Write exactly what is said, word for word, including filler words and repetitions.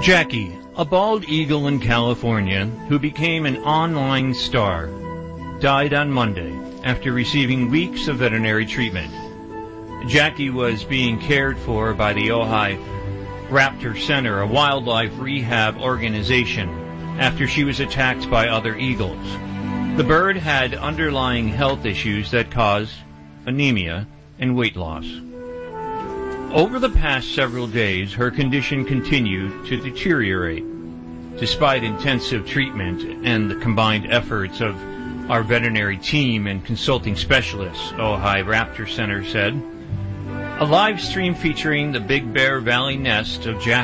Jackie, a bald eagle in California who became an online star, died on Monday after receiving weeks of veterinary treatment. Jackie was being cared for by the Ojai Raptor Center, a wildlife rehab organization, after she was attacked by other eagles. The bird had underlying health issues that caused anemia and weight loss. Over the past several days, her condition continued to deteriorate. Despite intensive treatment and the combined efforts of our veterinary team and consulting specialists, Ojai Raptor Center said, a live stream featuring the Big Bear Valley nest of Jackie